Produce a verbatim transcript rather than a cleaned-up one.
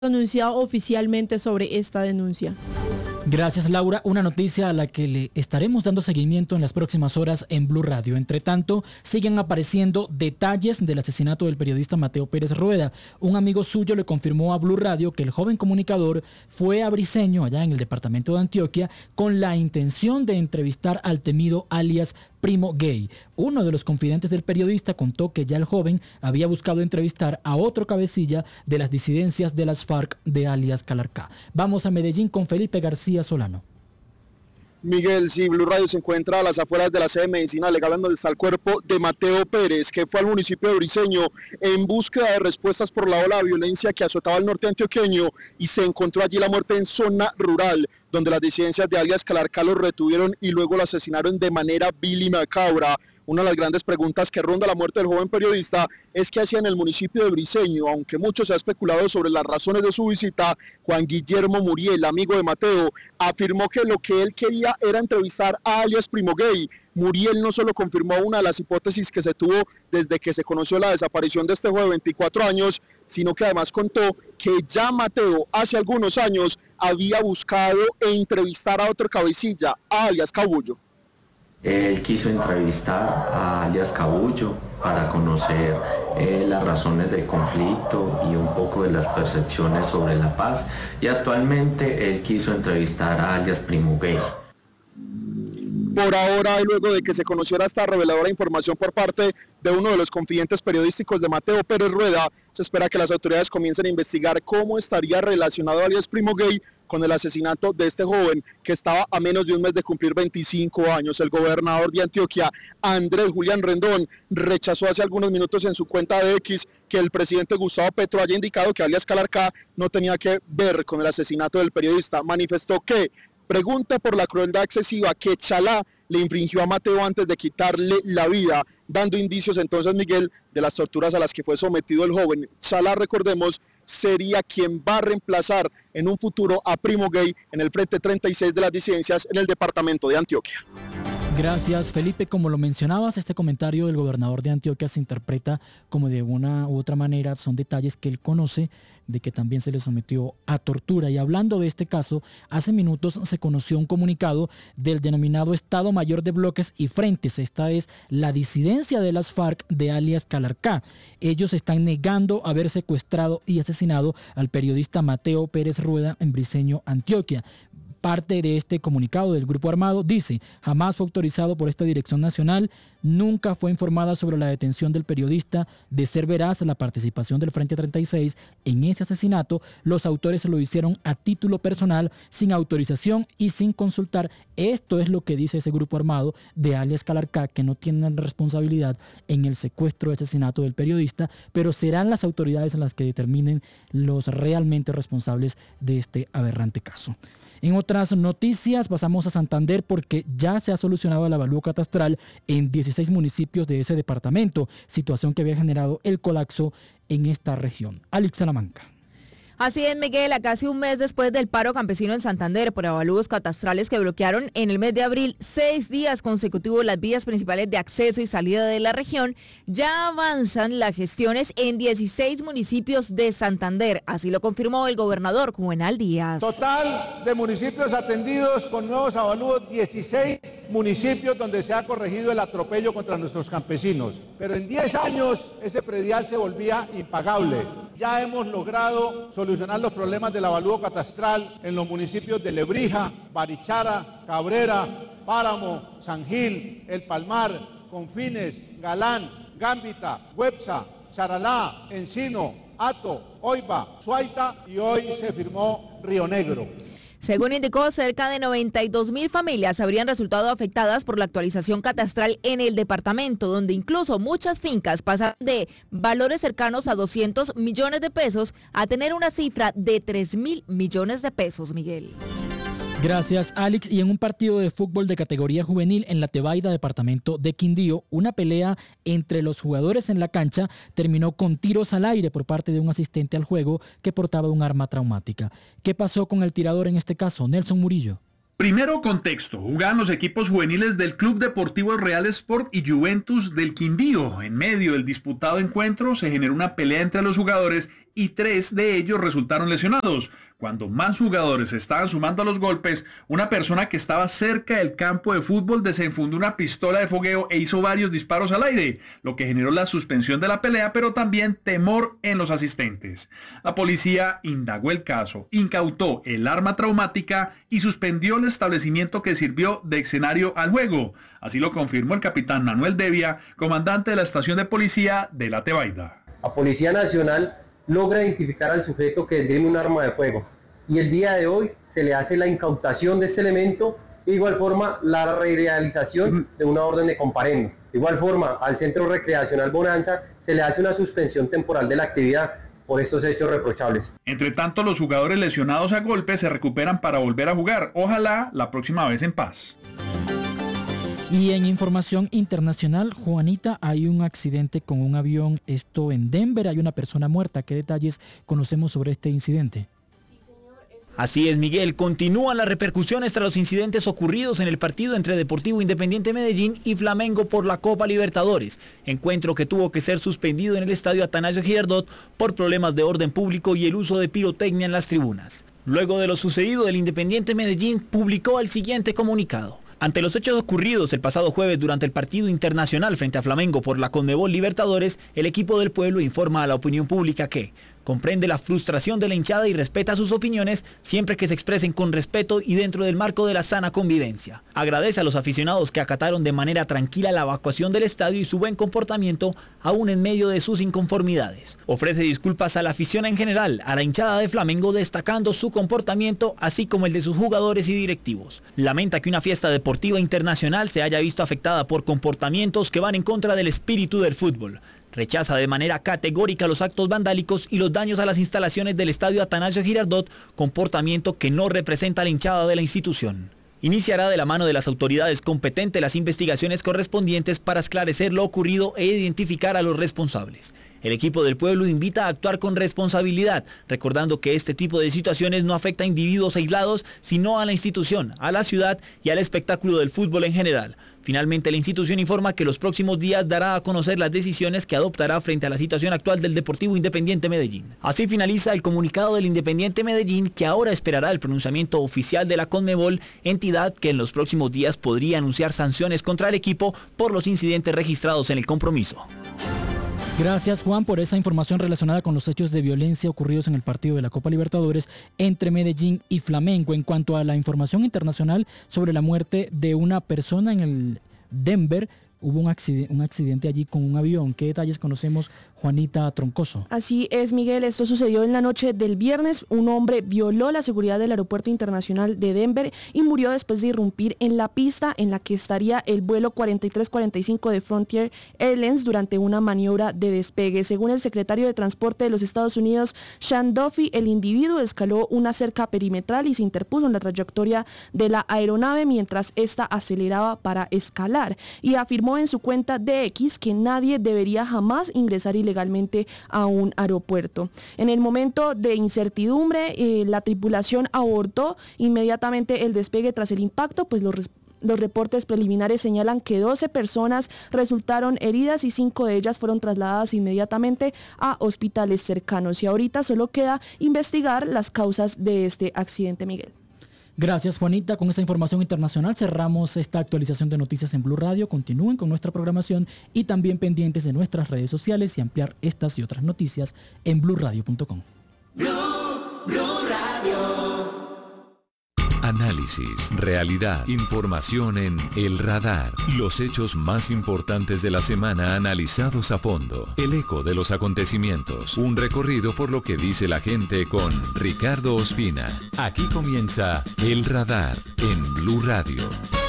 Anunciado oficialmente sobre esta denuncia. Gracias, Laura. Una noticia a la que le estaremos dando seguimiento en las próximas horas en Blue Radio. Entre tanto, siguen apareciendo detalles del asesinato del periodista Mateo Pérez Rueda. Un amigo suyo le confirmó a Blue Radio que el joven comunicador fue a Briceño, allá en el departamento de Antioquia, con la intención de entrevistar al temido alias Primo Gay. Uno de los confidentes del periodista contó que ya el joven había buscado entrevistar a otro cabecilla de las disidencias de las FARC de alias Calarcá. Vamos a Medellín con Felipe García Solano. Miguel, sí, Blue Radio se encuentra a las afueras de la sede de Medicina Legal, donde está el cuerpo de Mateo Pérez, que fue al municipio de Briceño en búsqueda de respuestas por la ola de violencia que azotaba el norte antioqueño, y se encontró allí la muerte en zona rural, donde las disidencias de alias Calarcá lo retuvieron y luego lo asesinaron de manera vil y macabra. Una de las grandes preguntas que ronda la muerte del joven periodista es qué hacía en el municipio de Briceño. Aunque mucho se ha especulado sobre las razones de su visita, Juan Guillermo Muriel, amigo de Mateo, afirmó que lo que él quería era entrevistar a alias Primo Gay. Muriel no solo confirmó una de las hipótesis que se tuvo desde que se conoció la desaparición de este joven de veinticuatro años, sino que además contó que ya Mateo hace algunos años había buscado entrevistar a otro cabecilla, a alias Cabullo. Él quiso entrevistar a alias Cabullo para conocer eh, las razones del conflicto y un poco de las percepciones sobre la paz, y actualmente él quiso entrevistar a alias Primo Gay. Por ahora, y luego de que se conociera esta reveladora información por parte de uno de los confidentes periodísticos de Mateo Pérez Rueda, se espera que las autoridades comiencen a investigar cómo estaría relacionado alias Primo Gay con el asesinato de este joven que estaba a menos de un mes de cumplir veinticinco años. El gobernador de Antioquia, Andrés Julián Rendón, rechazó hace algunos minutos en su cuenta de X que el presidente Gustavo Petro haya indicado que alias Calarcá no tenía que ver con el asesinato del periodista. Manifestó que pregunta por la crueldad excesiva que Chalá le infringió a Mateo antes de quitarle la vida, dando indicios entonces, Miguel, de las torturas a las que fue sometido el joven. Chalá, recordemos, sería quien va a reemplazar en un futuro a Primo Gay en el Frente treinta y seis de las disidencias en el departamento de Antioquia. Gracias, Felipe. Como lo mencionabas, este comentario del gobernador de Antioquia se interpreta como de una u otra manera son detalles que él conoce de que también se le sometió a tortura. Y hablando de este caso, hace minutos se conoció un comunicado del denominado Estado Mayor de Bloques y Frentes. Esta es la disidencia de las FARC de alias Calarcá. Ellos están negando haber secuestrado y asesinado al periodista Mateo Pérez Rueda en Briceño, Antioquia. Parte de este comunicado del Grupo Armado dice: jamás fue autorizado por esta Dirección Nacional, nunca fue informada sobre la detención del periodista. De ser veraz la participación del Frente treinta y seis en ese asesinato, los autores lo hicieron a título personal, sin autorización y sin consultar. Esto es lo que dice ese Grupo Armado de alias Calarcá, que no tienen responsabilidad en el secuestro y asesinato del periodista, pero serán las autoridades las que determinen los realmente responsables de este aberrante caso. En otras noticias, pasamos a Santander porque ya se ha solucionado el avalúo catastral en dieciséis municipios de ese departamento, situación que había generado el colapso en esta región. Alex Salamanca. Así es, Miguel, a casi un mes después del paro campesino en Santander por avalúos catastrales que bloquearon en el mes de abril seis días consecutivos las vías principales de acceso y salida de la región, ya avanzan las gestiones en dieciséis municipios de Santander. Así lo confirmó el gobernador Juvenal Díaz. Total de municipios atendidos con nuevos avalúos, dieciséis municipios donde se ha corregido el atropello contra nuestros campesinos. Pero en diez años ese predial se volvía impagable. Ya hemos logrado solucionar los problemas del avalúo catastral en los municipios de Lebrija, Barichara, Cabrera, Páramo, San Gil, El Palmar, Confines, Galán, Gambita, Huepsa, Charalá, Encino, Hato, Oiba, Suaita y hoy se firmó Río Negro. Según indicó, cerca de noventa y dos mil familias habrían resultado afectadas por la actualización catastral en el departamento, donde incluso muchas fincas pasan de valores cercanos a doscientos millones de pesos a tener una cifra de tres mil millones de pesos, Miguel. Gracias, Alex. Y en un partido de fútbol de categoría juvenil en la Tebaida, departamento de Quindío, una pelea entre los jugadores en la cancha terminó con tiros al aire por parte de un asistente al juego que portaba un arma traumática. ¿Qué pasó con el tirador en este caso? Nelson Murillo. Primero, contexto. Jugaban los equipos juveniles del Club Deportivo Real Sport y Juventus del Quindío. En medio del disputado encuentro se generó una pelea entre los jugadores y tres de ellos resultaron lesionados. Cuando más jugadores se estaban sumando a los golpes, una persona que estaba cerca del campo de fútbol desenfundó una pistola de fogueo e hizo varios disparos al aire, lo que generó la suspensión de la pelea, pero también temor en los asistentes. La policía indagó el caso, incautó el arma traumática y suspendió el establecimiento que sirvió de escenario al juego. Así lo confirmó el capitán Manuel Devia, comandante de la estación de policía de La Tebaida. La Policía Nacional logra identificar al sujeto que esgrime un arma de fuego y el día de hoy se le hace la incautación de este elemento, de igual forma la realización de una orden de comparendo. De igual forma al Centro Recreacional Bonanza se le hace una suspensión temporal de la actividad por estos hechos reprochables. Entre tanto, los jugadores lesionados a golpes se recuperan para volver a jugar, ojalá la próxima vez en paz. Y en información internacional, Juanita, hay un accidente con un avión, esto en Denver, hay una persona muerta. ¿Qué detalles conocemos sobre este incidente? Así es, Miguel, continúan las repercusiones tras los incidentes ocurridos en el partido entre Deportivo Independiente Medellín y Flamengo por la Copa Libertadores, encuentro que tuvo que ser suspendido en el estadio Atanasio Girardot por problemas de orden público y el uso de pirotecnia en las tribunas. Luego de lo sucedido, el Independiente Medellín publicó el siguiente comunicado. Ante los hechos ocurridos el pasado jueves durante el partido internacional frente a Flamengo por la Conmebol Libertadores, el equipo del pueblo informa a la opinión pública que comprende la frustración de la hinchada y respeta sus opiniones siempre que se expresen con respeto y dentro del marco de la sana convivencia. Agradece a los aficionados que acataron de manera tranquila la evacuación del estadio y su buen comportamiento aún en medio de sus inconformidades. Ofrece disculpas a la afición en general, a la hinchada de Flamengo destacando su comportamiento así como el de sus jugadores y directivos. Lamenta que una fiesta deportiva internacional se haya visto afectada por comportamientos que van en contra del espíritu del fútbol. Rechaza de manera categórica los actos vandálicos y los daños a las instalaciones del estadio Atanasio Girardot, comportamiento que no representa a la hinchada de la institución. Iniciará de la mano de las autoridades competentes las investigaciones correspondientes para esclarecer lo ocurrido e identificar a los responsables. El equipo del pueblo invita a actuar con responsabilidad, recordando que este tipo de situaciones no afecta a individuos aislados, sino a la institución, a la ciudad y al espectáculo del fútbol en general. Finalmente, la institución informa que los próximos días dará a conocer las decisiones que adoptará frente a la situación actual del Deportivo Independiente Medellín. Así finaliza el comunicado del Independiente Medellín, que ahora esperará el pronunciamiento oficial de la Conmebol, entidad que en los próximos días podría anunciar sanciones contra el equipo por los incidentes registrados en el compromiso. Gracias, Juan, por esa información relacionada con los hechos de violencia ocurridos en el partido de la Copa Libertadores entre Medellín y Flamengo. En cuanto a la información internacional sobre la muerte de una persona en el Denver, hubo un accidente, un accidente allí con un avión. ¿Qué detalles conocemos, Juanita Troncoso? Así es, Miguel. Esto sucedió en la noche del viernes. Un hombre violó la seguridad del Aeropuerto Internacional de Denver y murió después de irrumpir en la pista en la que estaría el vuelo cuarenta y tres cuarenta y cinco de Frontier Airlines durante una maniobra de despegue. Según el secretario de Transporte de los Estados Unidos, Sean Duffy, el individuo escaló una cerca perimetral y se interpuso en la trayectoria de la aeronave mientras ésta aceleraba para escalar, y afirmó en su cuenta de X que nadie debería jamás ingresar ilegalmente a un aeropuerto. En el momento de incertidumbre, eh, la tripulación abortó inmediatamente el despegue tras el impacto, pues los Los reportes preliminares señalan que doce personas resultaron heridas y cinco de ellas fueron trasladadas inmediatamente a hospitales cercanos. Y ahorita solo queda investigar las causas de este accidente, Miguel. Gracias, Juanita. Con esta información internacional cerramos esta actualización de noticias en Blue Radio. Continúen con nuestra programación y también pendientes de nuestras redes sociales y ampliar estas y otras noticias en blue radio punto com. Blue, Blue Radio. Análisis, realidad, información en El Radar. Los hechos más importantes de la semana analizados a fondo. El eco de los acontecimientos. Un recorrido por lo que dice la gente con Ricardo Ospina. Aquí comienza El Radar en Blue Radio.